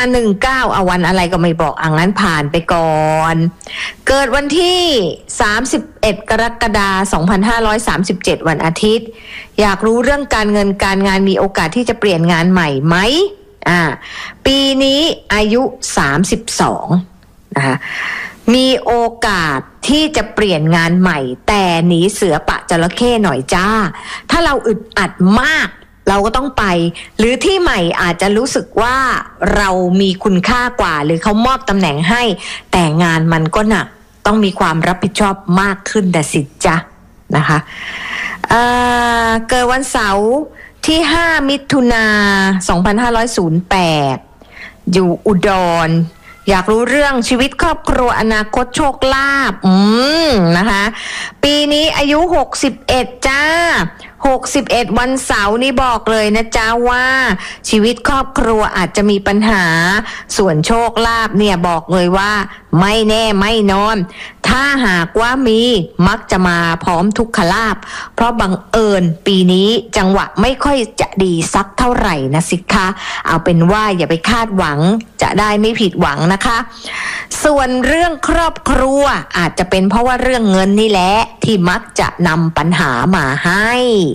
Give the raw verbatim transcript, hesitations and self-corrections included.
หนึ่งเก้าเอาวันอะไรก็ไม่บอกอ่ะงั้นผ่านไปก่อนเกิดวันที่สามสิบเอ็ดกรกฎาคมสองพันห้าร้อยสามสิบเจ็ดวันอาทิตย์อยากรู้เรื่องการเงินการงานมีโอกาสที่จะเปลี่ยนงานใหม่ไหมอ่าปีนี้อายุสามสิบสองนะคะมีโอกาสที่จะเปลี่ยนงานใหม่แต่หนีเสือปะจระเข้หน่อยจ้าถ้าเราอึดอัดมากเราก็ต้องไปหรือที่ใหม่อาจจะรู้สึกว่าเรามีคุณค่ากว่าหรือเขามอบตำแหน่งให้แต่งานมันก็หนักต้องมีความรับผิดชอบมากขึ้นแต่สิจ๊ะนะคะเอ่อเกิดวันเสาร์ที่ห้ามิถุนาสองพันห้าร้อยแปดอยู่อุดรอยากรู้เรื่องชีวิตครอบครัวอนาคตโชคลาภอืมนะคะปีนี้อายุหกสิบเอ็ดจ้าหกสิบเอ็ดวันเสาร์นี่บอกเลยนะจ๊ะว่าชีวิตครอบครัวอาจจะมีปัญหาส่วนโชคลาภเนี่ยบอกเลยว่าไม่แน่ไม่นอนถ้าหากว่ามีมักจะมาพร้อมทุกขลาภเพราะบังเอิญปีนี้จังหวะไม่ค่อยจะดีสักเท่าไหร่นะสิคะเอาเป็นว่าอย่าไปคาดหวังจะได้ไม่ผิดหวังนะคะส่วนเรื่องครอบครัวอาจจะเป็นเพราะว่าเรื่องเงินนี่แหละที่มักจะนำปัญหามาให้